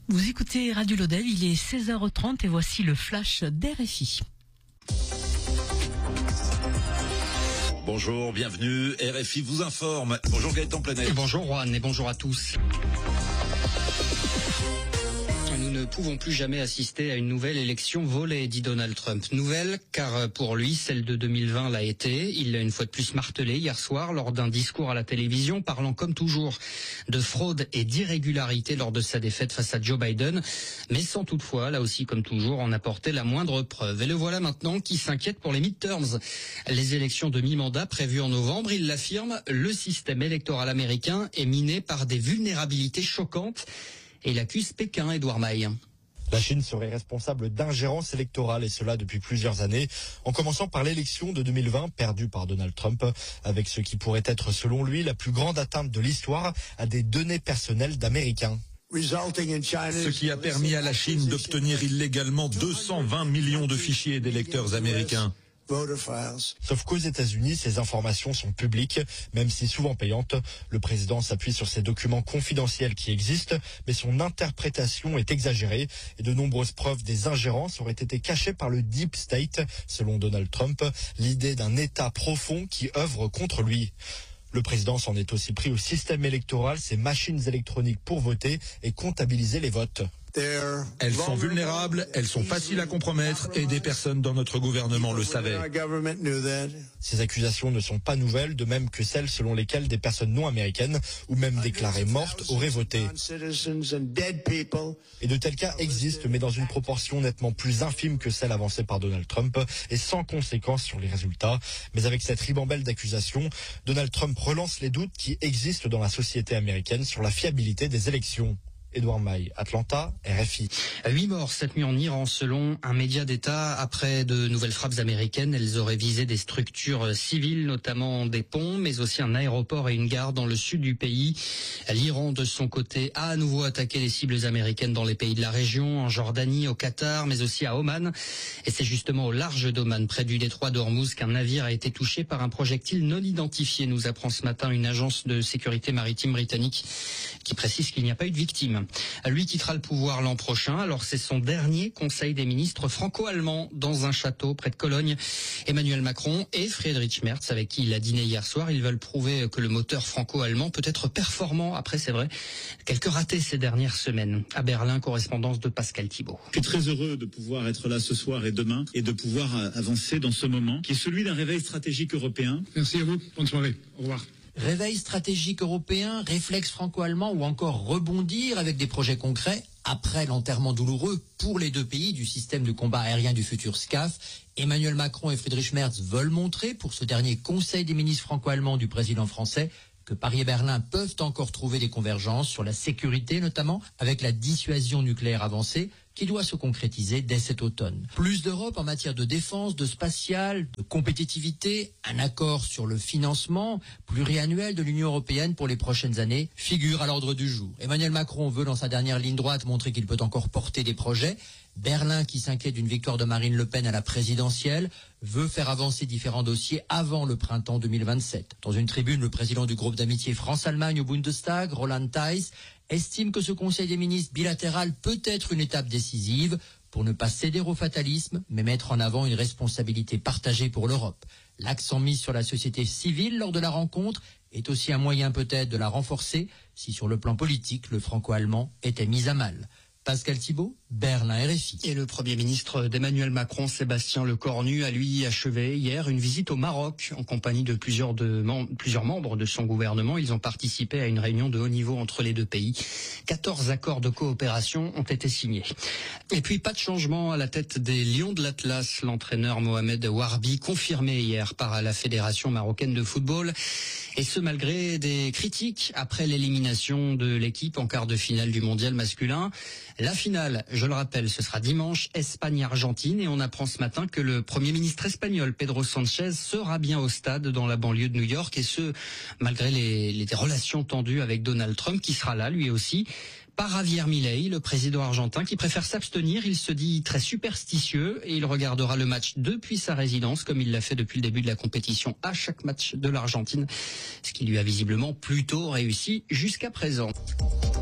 Vous écoutez Radio Lodève, il est 16h30 et voici le flash d'RFI. Bonjour, bienvenue, RFI vous informe. Bonjour Gaëtan Planet. Bonjour Juan et bonjour à tous. Nous ne pouvons plus jamais assister à une nouvelle élection volée, dit Donald Trump. Nouvelle, car pour lui, celle de 2020 l'a été. Il l'a une fois de plus martelé hier soir lors d'un discours à la télévision, parlant comme toujours de fraude et d'irrégularité lors de sa défaite face à Joe Biden, mais sans toutefois, là aussi comme toujours, en apporter la moindre preuve. Et le voilà maintenant qui s'inquiète pour les midterms. Les élections de mi-mandat prévues en novembre, il l'affirme, le système électoral américain est miné par des vulnérabilités choquantes. Et il accuse Pékin, Edouard Maille. La Chine serait responsable d'ingérence électorale et cela depuis plusieurs années, en commençant par l'élection de 2020 perdue par Donald Trump, avec ce qui pourrait être selon lui la plus grande atteinte de l'histoire à des données personnelles d'Américains. Ce qui a permis à la Chine d'obtenir illégalement 220 millions de fichiers d'électeurs américains. Sauf qu'aux États-Unis, ces informations sont publiques, même si souvent payantes. Le président s'appuie sur ces documents confidentiels qui existent, mais son interprétation est exagérée et de nombreuses preuves des ingérences auraient été cachées par le Deep State, selon Donald Trump, l'idée d'un État profond qui œuvre contre lui. Le président s'en est aussi pris au système électoral, ces machines électroniques pour voter et comptabiliser les votes. Elles sont vulnérables, elles sont faciles à compromettre et des personnes dans notre gouvernement le savaient. Ces accusations ne sont pas nouvelles, de même que celles selon lesquelles des personnes non américaines ou même déclarées mortes auraient voté. Et de tels cas existent, mais dans une proportion nettement plus infime que celle avancée par Donald Trump et sans conséquence sur les résultats. Mais avec cette ribambelle d'accusations, Donald Trump relance les doutes qui existent dans la société américaine sur la fiabilité des élections. Edouard Maille, Atlanta, RFI. 8 morts cette nuit en Iran selon un média d'État après de nouvelles frappes américaines. Elles auraient visé des structures civiles, notamment des ponts, mais aussi un aéroport et une gare dans le sud du pays. L'Iran, de son côté, a à nouveau attaqué les cibles américaines dans les pays de la région, en Jordanie, au Qatar, mais aussi à Oman. Et c'est justement au large d'Oman, près du détroit d'Ormuz, qu'un navire a été touché par un projectile non identifié, nous apprend ce matin une agence de sécurité maritime britannique qui précise qu'il n'y a pas eu de victime. Lui quittera le pouvoir l'an prochain, alors c'est son dernier conseil des ministres franco-allemand dans un château près de Cologne. Emmanuel Macron et Friedrich Merz, avec qui il a dîné hier soir, ils veulent prouver que le moteur franco-allemand peut être performant. Après, c'est vrai, quelques ratés ces dernières semaines. À Berlin, correspondance de Pascal Thibault. Je suis très heureux de pouvoir être là ce soir et demain et de pouvoir avancer dans ce moment qui est celui d'un réveil stratégique européen. Merci à vous, bonne soirée, au revoir. Réveil stratégique européen, réflexe franco-allemand ou encore rebondir avec des projets concrets après l'enterrement douloureux pour les deux pays du système de combat aérien du futur SCAF. Emmanuel Macron et Friedrich Merz veulent montrer pour ce dernier conseil des ministres franco-allemands du président français que Paris et Berlin peuvent encore trouver des convergences sur la sécurité, notamment avec la dissuasion nucléaire avancée qui doit se concrétiser dès cet automne. Plus d'Europe en matière de défense, de spatial, de compétitivité, un accord sur le financement pluriannuel de l'Union européenne pour les prochaines années figure à l'ordre du jour. Emmanuel Macron veut dans sa dernière ligne droite montrer qu'il peut encore porter des projets. Berlin, qui s'inquiète d'une victoire de Marine Le Pen à la présidentielle, veut faire avancer différents dossiers avant le printemps 2027. Dans une tribune, le président du groupe d'amitié France-Allemagne au Bundestag, Roland Theiss, estime que ce Conseil des ministres bilatéral peut être une étape décisive pour ne pas céder au fatalisme, mais mettre en avant une responsabilité partagée pour l'Europe. L'accent mis sur la société civile lors de la rencontre est aussi un moyen peut-être de la renforcer si sur le plan politique, le franco-allemand était mis à mal. Pascal Thibault, Berlin, RFI. Et le Premier ministre d'Emmanuel Macron, Sébastien Lecornu, a lui achevé hier une visite au Maroc en compagnie de plusieurs membres de son gouvernement. Ils ont participé à une réunion de haut niveau entre les deux pays. 14 accords de coopération ont été signés. Et puis pas de changement à la tête des Lions de l'Atlas. L'entraîneur Mohamed Warbi, confirmé hier par la Fédération marocaine de football. Et ce malgré des critiques après l'élimination de l'équipe en quart de finale du mondial masculin. La finale, je le rappelle, ce sera dimanche, Espagne-Argentine, et on apprend ce matin que le Premier ministre espagnol, Pedro Sánchez, sera bien au stade dans la banlieue de New York, et ce, malgré les relations tendues avec Donald Trump, qui sera là, lui aussi. Par Javier Milei, le président argentin, qui préfère s'abstenir. Il se dit très superstitieux et il regardera le match depuis sa résidence, comme il l'a fait depuis le début de la compétition à chaque match de l'Argentine, ce qui lui a visiblement plutôt réussi jusqu'à présent.